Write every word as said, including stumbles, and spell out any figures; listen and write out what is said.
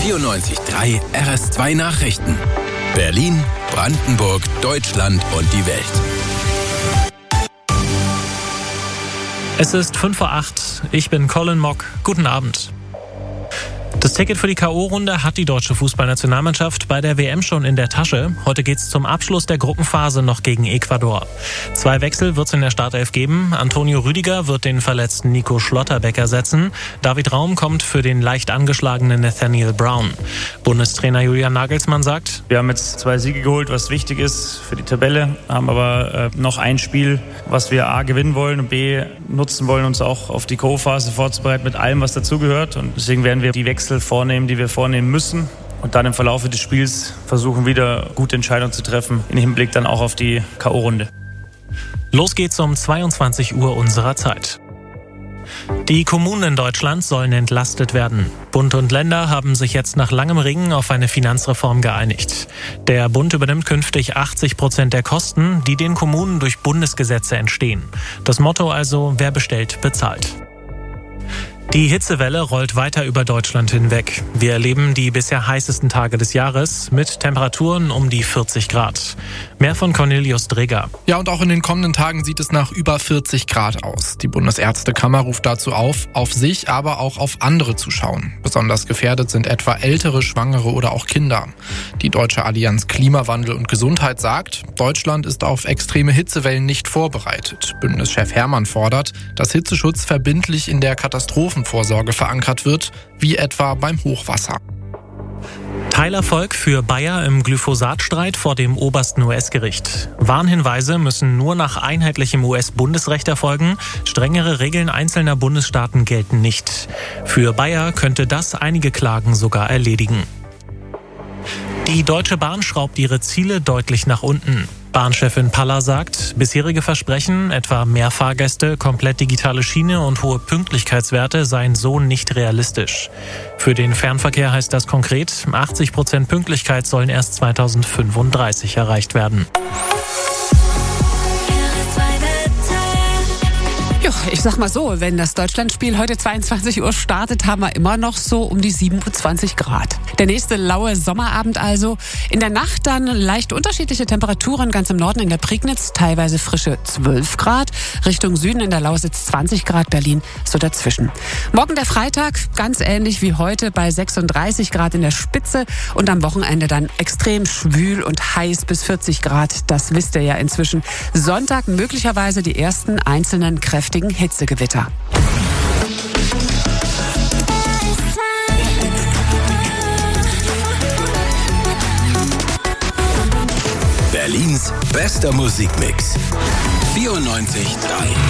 vierundneunzig Komma drei R S zwei Nachrichten. Berlin, Brandenburg, Deutschland und die Welt. Es ist fünf vor acht. Ich bin Colin Mock. Guten Abend. Das Ticket für die K O-Runde hat die deutsche Fußballnationalmannschaft bei der W M schon in der Tasche. Heute geht's zum Abschluss der Gruppenphase noch gegen Ecuador. Zwei Wechsel wird's in der Startelf geben. Antonio Rüdiger wird den verletzten Nico Schlotterbeck ersetzen. David Raum kommt für den leicht angeschlagenen Nathaniel Brown. Bundestrainer Julian Nagelsmann sagt: Wir haben jetzt zwei Siege geholt, was wichtig ist für die Tabelle, haben aber äh, noch ein Spiel, was wir A gewinnen wollen und B nutzen wollen, uns auch auf die K O-Phase vorzubereiten mit allem, was dazugehört. Und deswegen werden wir die Wechsel vornehmen, die wir vornehmen müssen. Und dann im Verlauf des Spiels versuchen, wieder gute Entscheidungen zu treffen, im Hinblick dann auch auf die K O-Runde. Los geht's um zweiundzwanzig Uhr unserer Zeit. Die Kommunen in Deutschland sollen entlastet werden. Bund und Länder haben sich jetzt nach langem Ringen auf eine Finanzreform geeinigt. Der Bund übernimmt künftig achtzig Prozent der Kosten, die den Kommunen durch Bundesgesetze entstehen. Das Motto also: wer bestellt, bezahlt. Die Hitzewelle rollt weiter über Deutschland hinweg. Wir erleben die bisher heißesten Tage des Jahres mit Temperaturen um die vierzig Grad. Mehr von Cornelius Dreger. Ja, und auch in den kommenden Tagen sieht es nach über vierzig Grad aus. Die Bundesärztekammer ruft dazu auf, auf sich, aber auch auf andere zu schauen. Besonders gefährdet sind etwa ältere, Schwangere oder auch Kinder. Die Deutsche Allianz Klimawandel und Gesundheit sagt, Deutschland ist auf extreme Hitzewellen nicht vorbereitet. Bundeschef Herrmann fordert, dass Hitzeschutz verbindlich in der Katastrophenvorsorge verankert wird, wie etwa beim Hochwasser. Teilerfolg für Bayer im Glyphosat-Streit vor dem obersten U S-Gericht. Warnhinweise müssen nur nach einheitlichem U S-Bundesrecht erfolgen. Strengere Regeln einzelner Bundesstaaten gelten nicht. Für Bayer könnte das einige Klagen sogar erledigen. Die Deutsche Bahn schraubt ihre Ziele deutlich nach unten. Bahnchefin Paller sagt, bisherige Versprechen, etwa mehr Fahrgäste, komplett digitale Schiene und hohe Pünktlichkeitswerte, seien so nicht realistisch. Für den Fernverkehr heißt das konkret, achtzig Prozent Pünktlichkeit sollen erst zweitausendfünfunddreißig erreicht werden. Ich sag mal so, wenn das Deutschlandspiel heute zweiundzwanzig Uhr startet, haben wir immer noch so um die siebenundzwanzig Grad. Der nächste laue Sommerabend also. In der Nacht dann leicht unterschiedliche Temperaturen, ganz im Norden in der Prignitz, teilweise frische zwölf Grad. Richtung Süden in der Lausitz zwanzig Grad, Berlin so dazwischen. Morgen der Freitag, ganz ähnlich wie heute bei sechsunddreißig Grad in der Spitze und am Wochenende dann extrem schwül und heiß bis vierzig Grad. Das wisst ihr ja inzwischen. Sonntag möglicherweise die ersten einzelnen kräftigen Hitzegewitter. Berlins bester Musikmix. vierundneunzig Komma drei